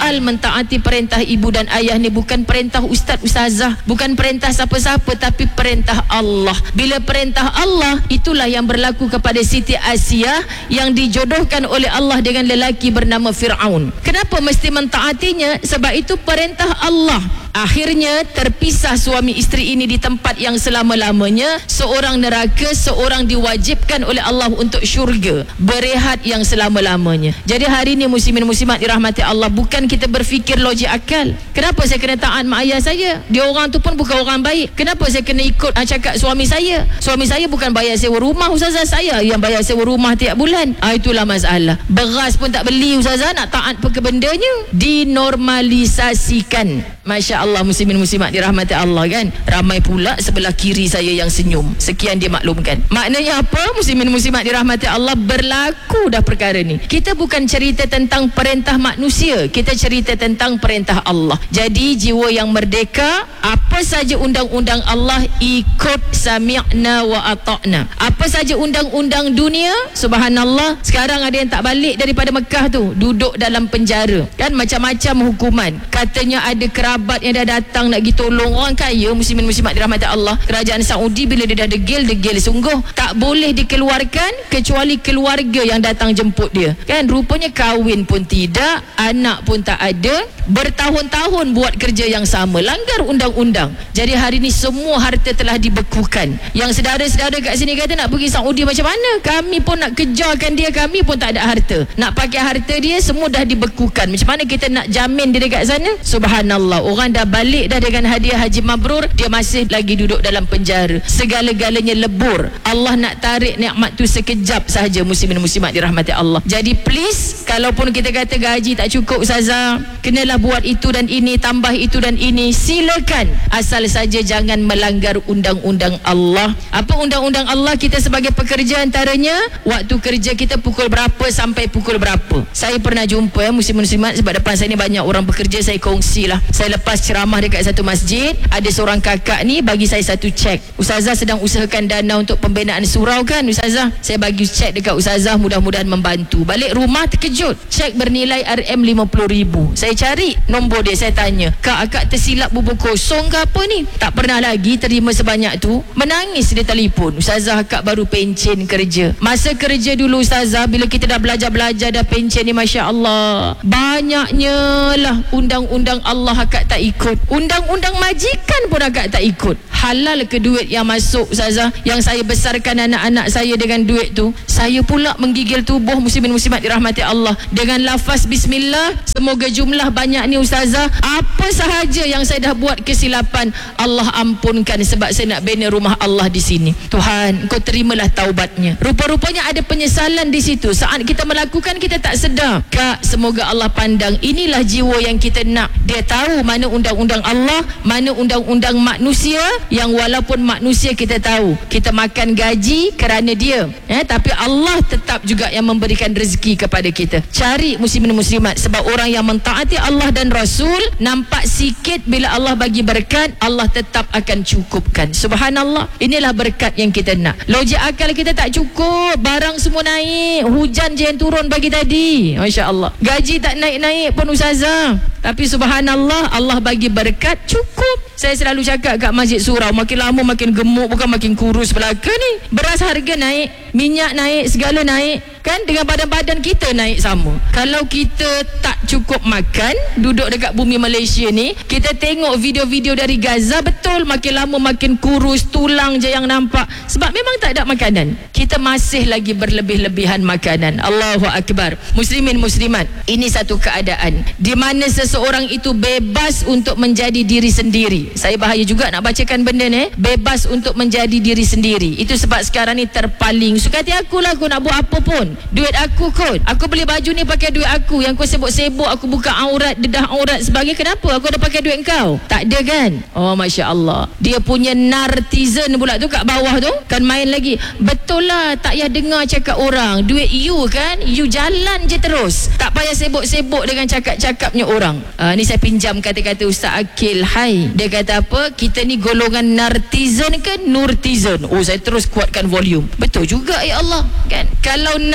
soal mentaati perintah ibu dan ayah ni bukan perintah ustaz ustazah, bukan perintah siapa-siapa, tapi perintah Allah. Bila perintah Allah, itulah yang berlaku kepada Siti Asiyah yang dijodohkan oleh Allah dengan lelaki bernama Fir'aun. Kenapa mesti mentaatinya? Sebab itu perintah Allah. Akhirnya terpisah suami isteri ini di tempat yang selama-lamanya. Seorang neraka, seorang diwajibkan oleh Allah untuk syurga, berehat yang selama-lamanya. Jadi hari ini muslimin muslimat dirahmati Allah, bukan kita berfikir logik akal. Kenapa saya kena taat mak ayah saya? Dia orang tu pun bukan orang baik. Kenapa saya kena ikut cakap suami saya? Suami saya bukan bayar sewa rumah ustazah, saya yang bayar sewa rumah tiap bulan. Itulah masalah. Beras pun tak beli ustazah, nak taat apa ke bendanya? Dinormalisasikan. Masya Allah muslimin muslimat dirahmati Allah kan. Ramai pula sebelah kiri saya yang senyum. Sekian dia maklumkan. Maknanya apa muslimin muslimat dirahmati Allah? Berlaku dah perkara ni. Kita bukan cerita tentang perintah manusia, kita cerita tentang perintah Allah. Jadi jiwa yang merdeka, apa saja undang-undang Allah ikut, sami'na wa ata'na. Apa saja undang-undang dunia, subhanallah, sekarang ada yang tak balik daripada Mekah tu, duduk dalam penjara kan, macam-macam hukuman. Katanya ada kerabat yang dah datang nak pergi tolong orang kaya. Muslimin muslimat dirahmati Allah, kerajaan Saudi bila dia dah degil sungguh, tak boleh dikeluarkan kecuali keluarga yang datang jemput dia kan. Rupanya kahwin pun tidak, anak pun tak ada, bertahun-tahun buat kerja yang sama, langgar undang-undang. Jadi hari ni semua harta telah dibekukan. Yang saudara-saudara kat sini kata nak pergi Saudi macam mana? Kami pun nak kejarkan dia, kami pun tak ada harta. Nak pakai harta dia semua dah dibekukan. Macam mana kita nak jamin dia dekat sana? Subhanallah, orang dah balik dah dengan hadiah haji mabrur, dia masih lagi duduk dalam penjara. Segala-galanya lebur. Allah nak tarik nikmat tu sekejap sahaja muslimin muslimat dirahmati Allah. Jadi please, kalaupun kita kata gaji tak cukup ustazah, kenalah buat itu dan ini, tambah itu dan ini, silakan, asal saja jangan melanggar undang-undang Allah. Apa undang-undang Allah? Kita sebagai pekerja antaranya, waktu kerja kita pukul berapa sampai pukul berapa. Saya pernah jumpa muslimin muslimat, sebab depan saya ni banyak orang bekerja, saya kongsi lah. Saya lepas ceramah dekat satu masjid, ada seorang kakak ni bagi saya satu cek. Ustazah sedang usahakan dana untuk pembinaan surau kan ustazah? Saya bagi cek dekat ustazah, mudah-mudahan membantu. Balik rumah terkejut, cek bernilai RM50,000. Saya cari nombor dia, saya tanya, akak tersilap bubur kosong ke apa ni? Tak pernah lagi terima sebanyak tu. Menangis dia telefon, ustazah akak baru pencen kerja. Masa kerja dulu ustazah, bila kita dah belajar dah pencen ni, Masya Allah, banyaknya lah undang-undang Allah akak tak ikut. Undang-undang majikan pun akak tak ikut. Halal ke duit yang masuk ustazah? Yang saya besarkan anak-anak saya dengan duit tu, saya pula menggigil tubuh muslimin muslimat dirahmati Allah dengan lafaz bismillah. Semoga jumlah banyak ni ustazah, apa sahaja yang saya dah buat kesilapan, Allah ampunkan, sebab saya nak bina rumah Allah di sini. Tuhan, Engkau terimalah taubatnya. Rupa-rupanya ada penyesalan di situ. Saat kita melakukan, kita tak sedar. Kak, semoga Allah pandang. Inilah jiwa yang kita nak. Dia tahu mana undang-undang Allah, mana undang-undang manusia, yang walaupun manusia kita tahu kita makan gaji kerana dia, tapi Allah tetap juga yang memberikan rezeki kepada kita. Cari muslimin muslimat, sebab orang yang mentaati Allah dan Rasul, nampak sikit, bila Allah bagi berkat, Allah tetap akan cukupkan. Subhanallah, inilah berkat yang kita nak. Logik akal kita tak cukup, barang semua naik, hujan je yang turun pagi tadi, Masya Allah, gaji tak naik-naik pun ustazah, tapi subhanallah, Allah bagi berkat, cukup. Saya selalu cakap kat masjid surau, makin lama makin gemuk, bukan makin kurus belaka ni. Beras harga naik, minyak naik, segala naik kan, dengan badan-badan kita naik sama. Kalau kita tak cukup makan, duduk dekat bumi Malaysia ni, kita tengok video-video dari Gaza, betul makin lama makin kurus, tulang je yang nampak, sebab memang tak ada makanan. Kita masih lagi berlebih-lebihan makanan. Allahu Akbar. Muslimin muslimat, ini satu keadaan di mana seseorang itu bebas untuk menjadi diri sendiri. Saya bahaya juga nak bacakan benda ni, bebas untuk menjadi diri sendiri. Itu sebab sekarang ni terpaling, suka hati aku lah, aku nak buat apa pun, duit aku kot, aku beli baju ni pakai duit aku, yang kau sibuk-sibuk aku buka aurat, dedah aurat sebagainya, kenapa aku dah pakai duit kau? Tak ada kan? Oh Masya Allah, dia punya nartizen pula tu kat bawah tu kan main lagi. Betul lah, tak payah dengar cakap orang, duit you kan, you jalan je terus, tak payah sibuk-sibuk dengan cakap-cakapnya orang. Ni saya pinjam kata-kata Ustaz Akil. Hai, dia kata apa, kita ni golongan nartizen ke nurtizen? Oh, saya terus kuatkan volume. Betul juga ya Allah kan. Kalau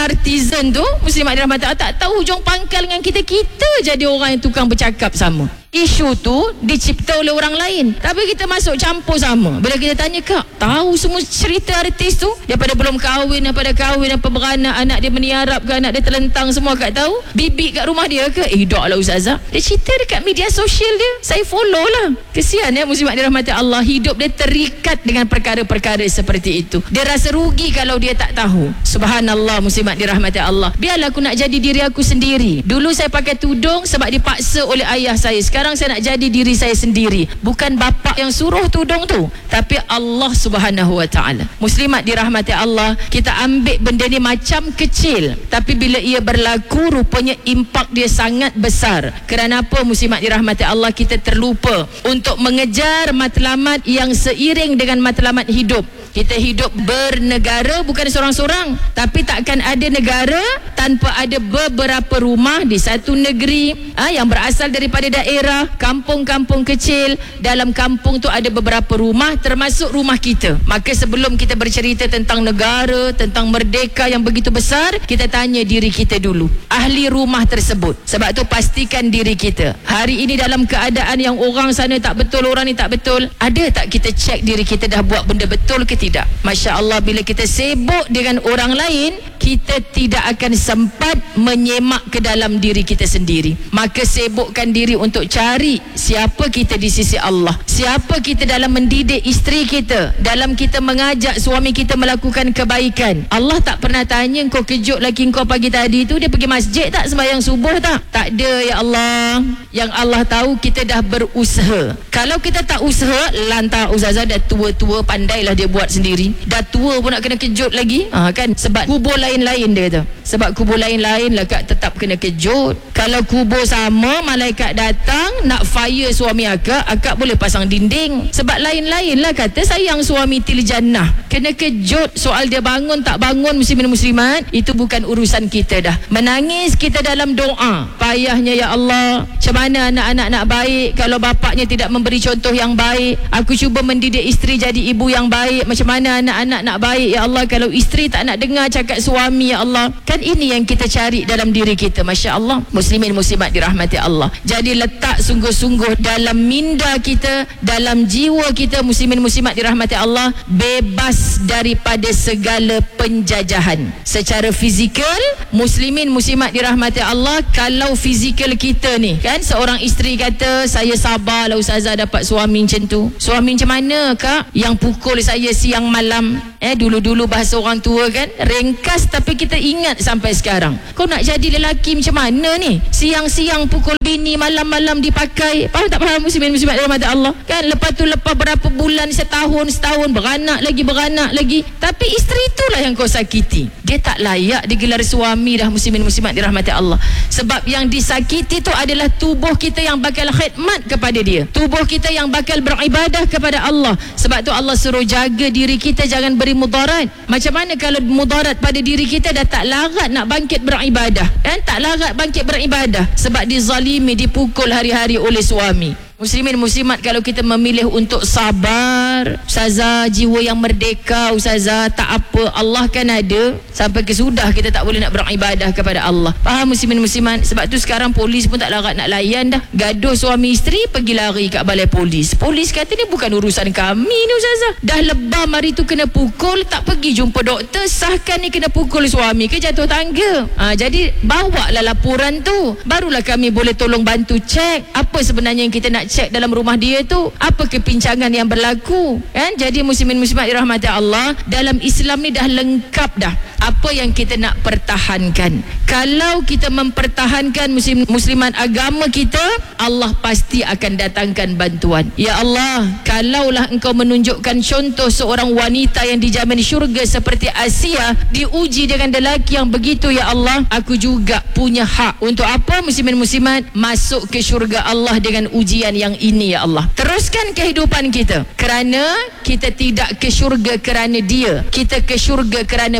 nartizen tu, muslimat dirahmati Allah, tak tahu hujung pangkal dengan kita jadi orang yang tukang bercakap sama. Isu tu dicipta oleh orang lain, tapi kita masuk campur sama. Bila kita tanya, Kak, tahu semua cerita artis tu? Daripada belum kahwin, daripada kahwin, apa beranak, anak dia meniarap ke, anak dia terlentang, semua Kak tahu? Bibik kat rumah dia ke? Tak lah Ustazah, dia cerita dekat media sosial dia, saya follow lah. Kesian ya muslimat dirahmati Allah, hidup dia terikat dengan perkara-perkara seperti itu. Dia rasa rugi kalau dia tak tahu. Subhanallah muslimat dirahmati Allah. Biarlah aku nak jadi diri aku sendiri. Dulu saya pakai tudung sebab dipaksa oleh ayah saya. Sekarang saya nak jadi diri saya sendiri. Bukan bapa yang suruh tudung tu, tapi Allah Subhanahu wa ta'ala. Muslimat dirahmati Allah, kita ambil benda ni macam kecil, tapi bila ia berlaku, rupanya impak dia sangat besar. Kerana apa muslimat dirahmati Allah? Kita terlupa untuk mengejar matlamat yang seiring dengan matlamat hidup. Kita hidup bernegara, bukan seorang-seorang, tapi takkan ada negara tanpa ada beberapa rumah di satu negeri yang berasal daripada daerah, kampung-kampung kecil. Dalam kampung tu ada beberapa rumah, termasuk rumah kita. Maka sebelum kita bercerita tentang negara, tentang merdeka yang begitu besar, kita tanya diri kita dulu, ahli rumah tersebut. Sebab tu pastikan diri kita hari ini dalam keadaan yang orang sana tak betul, orang ni tak betul, ada tak kita cek diri kita dah buat benda betul ke tidak? Masya Allah, bila kita sibuk dengan orang lain, kita tidak akan sempat menyemak ke dalam diri kita sendiri. Maka sibukkan diri untuk cari siapa kita di sisi Allah, siapa kita dalam mendidik isteri kita, dalam kita mengajak suami kita melakukan kebaikan. Allah tak pernah tanya, kau kejut laki kau pagi tadi tu, dia pergi masjid tak, sembahyang subuh tak? Tak ada ya Allah. Yang Allah tahu kita dah berusaha. Kalau kita tak usaha, lantar Ustazah dah tua-tua, pandailah dia buat sendiri. Dah tua pun nak kena kejut lagi, kan? Sebab kubur lain-lain dia kata. Sebab kubur lain-lain lah Kak, tetap kena kejut. Kalau kubur sama, malaikat datang nak fire suami akak boleh pasang dinding. Sebab lain-lain lah kata, sayang suami til jannah, kena kejut. Soal dia bangun tak bangun, muslimin muslimat, itu bukan urusan kita dah. Menangis kita dalam doa, payahnya ya Allah, macam mana anak-anak nak baik kalau bapaknya tidak memberi contoh yang baik. Aku cuba mendidik isteri jadi ibu yang baik, macam mana anak-anak nak baik ya Allah kalau isteri tak nak dengar cakap suami ya Allah. Kan ini yang kita cari dalam diri kita. Masya Allah muslimin muslimat dirahmati Allah. Jadi letak sungguh-sungguh dalam minda kita, dalam jiwa kita, muslimin muslimat dirahmati Allah, bebas daripada segala penjajahan secara fizikal. Muslimin muslimat dirahmati Allah, kalau fizikal kita ni kan, seorang isteri kata, saya sabarlah Ustazah dapat suami macam tu. Suami macam mana Kak? Yang pukul saya siang malam. Dulu-dulu bahasa orang tua kan, ringkas tapi kita ingat sampai sekarang. Kau nak jadi lelaki macam mana ni? Siang-siang pukul bini, malam-malam dipakai. Faham tak faham muslimin muslimat dirahmati Allah? Kan lepas tu lepas berapa bulan, setahun, beranak lagi. Tapi isteri itulah yang kau sakiti. Dia tak layak digelar suami dah muslimin muslimat dirahmati Allah. Sebab yang disakiti tu adalah tubuh kita yang bakal khidmat kepada dia, tubuh kita yang bakal beribadah kepada Allah. Sebab tu Allah suruh jaga diri kita jangan beri mudarat. Macam mana kalau mudarat pada diri kita, dah tak larat nak bangkit beribadah kan? Tak larat bangkit beribadah sebab dizalimi, dipukul hari-hari oleh suami. Muslimin muslimat, kalau kita memilih untuk sabar, Ustazah, jiwa yang merdeka Ustazah, tak apa, Allah kan ada. Sampai ke sudah kita tak boleh nak beribadah kepada Allah. Faham muslimin muslimat? Sebab tu sekarang polis pun tak larat nak layan dah. Gaduh suami isteri, pergi lari kat balai polis. Polis kata ni bukan urusan kami ni Ustazah. Dah lebam hari tu kena pukul, tak pergi jumpa doktor, sahkan ni kena pukul suami ke jatuh tangga. Jadi bawa lah laporan tu, barulah kami boleh tolong bantu cek apa sebenarnya yang kita nak cek dalam rumah dia tu, apa kepincangan yang berlaku kan. Jadi muslimin muslimat dirahmati Allah, dalam Islam ni dah lengkap dah apa yang kita nak pertahankan. Kalau kita mempertahankan musliman agama kita, Allah pasti akan datangkan bantuan. Ya Allah, kalaulah engkau menunjukkan contoh seorang wanita yang dijamin syurga seperti Asia diuji dengan lelaki yang begitu, ya Allah, aku juga punya hak untuk apa muslimin muslimat masuk ke syurga Allah dengan ujian yang ini, ya Allah. Teruskan kehidupan kita, kerana kita tidak ke syurga kerana dia, kita ke syurga kerana pilihan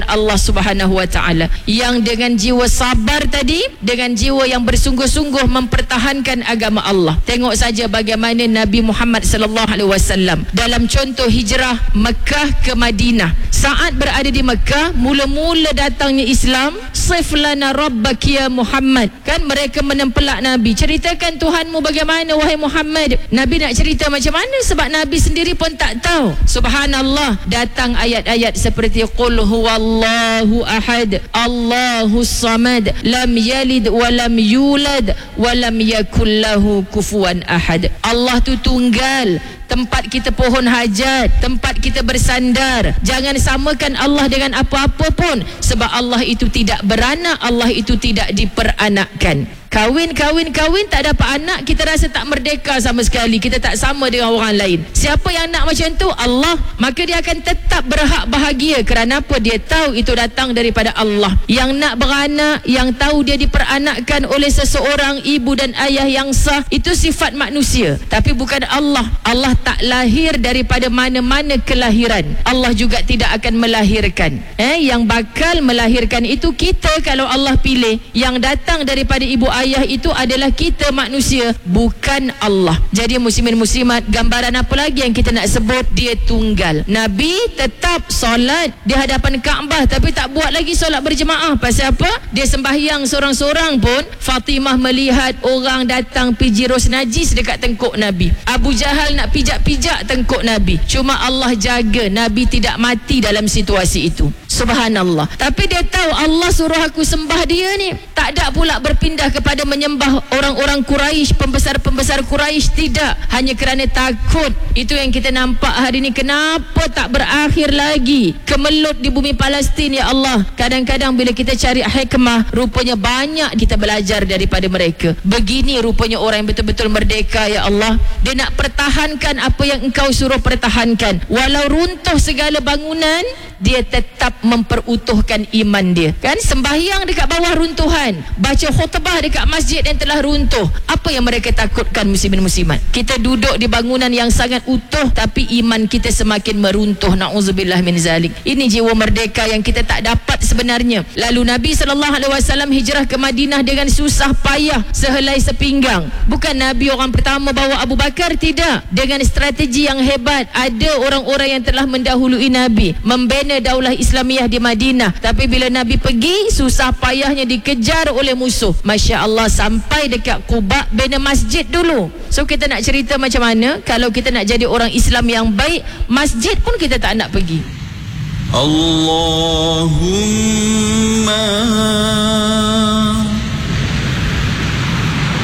firman Allah Subhanahu wa taala, yang dengan jiwa sabar tadi, dengan jiwa yang bersungguh-sungguh mempertahankan agama Allah. Tengok saja bagaimana Nabi Muhammad sallallahu alaihi wasallam dalam contoh hijrah Mekah ke Madinah. Saat berada di Mekah, mula-mula datangnya Islam, sif lana rabbak ya Muhammad. Kan mereka menempelak Nabi, ceritakan Tuhanmu bagaimana wahai Muhammad. Nabi nak cerita macam mana sebab Nabi sendiri pun tak tahu. Subhanallah, datang ayat-ayat seperti qul huwallahu ahad, Allahus samad, lam yalid wa lam yulad wa lam yakul lahu kufuwan ahad. Allah tu tunggal, tempat kita pohon hajat, tempat kita bersandar. Jangan samakan Allah dengan apa-apa pun, sebab Allah itu tidak beranak, Allah itu tidak diperanakkan. Kahwin tak dapat anak, kita rasa tak merdeka sama sekali, kita tak sama dengan orang lain. Siapa yang nak macam tu? Allah. Maka dia akan tetap berhak bahagia. Kerana apa? Dia tahu itu datang daripada Allah. Yang nak beranak, yang tahu dia diperanakkan oleh seseorang ibu dan ayah yang sah, itu sifat manusia, tapi bukan Allah. Allah tak lahir daripada mana-mana kelahiran. Allah juga tidak akan melahirkan. Yang bakal melahirkan itu kita kalau Allah pilih. Yang datang daripada ibu ayah itu adalah kita manusia, bukan Allah. Jadi muslimin muslimat, gambaran apa lagi yang kita nak sebut? Dia tunggal. Nabi tetap solat di hadapan Kaabah, tapi tak buat lagi solat berjemaah. Pasal apa? Dia sembahyang seorang-seorang pun. Fatimah melihat orang datang piji ros najis dekat tengkuk Nabi. Abu Jahal nak pijak-pijak tengkuk Nabi. Cuma Allah jaga Nabi tidak mati dalam situasi itu. Subhanallah. Tapi dia tahu Allah suruh aku sembah dia ni. Tak ada pula berpindah kepada menyembah orang-orang Quraisy, pembesar-pembesar Quraisy. Tidak. Hanya kerana takut. Itu yang kita nampak hari ni. Kenapa tak berakhir lagi kemelut di bumi Palestin, ya Allah? Kadang-kadang bila kita cari hikmah, rupanya banyak kita belajar daripada mereka. Begini rupanya orang yang betul-betul merdeka, ya Allah. Dia nak pertahankan apa yang engkau suruh pertahankan. Walau runtuh segala bangunan, dia tetap memperutuhkan iman dia. Kan sembahyang dekat bawah runtuhan, baca khutbah dekat masjid yang telah runtuh. Apa yang mereka takutkan muslimin muslimat? Kita duduk di bangunan yang sangat utuh, tapi iman kita semakin meruntuh. Na'udzubillah min zalik. Ini jiwa merdeka yang kita tak dapat sebenarnya. Lalu Nabi SAW hijrah ke Madinah dengan susah payah, sehelai sepinggang. Bukan Nabi orang pertama bawa Abu Bakar, tidak. Dengan strategi yang hebat. Ada orang-orang yang telah mendahului Nabi membina daulah Islamiyah di Madinah. Tapi bila Nabi pergi, susah payahnya dikejar oleh musuh. Masya Allah, sampai dekat Quba, bina masjid dulu. So kita nak cerita macam mana kalau kita nak jadi orang Islam yang baik, masjid pun kita tak nak pergi. Allahumma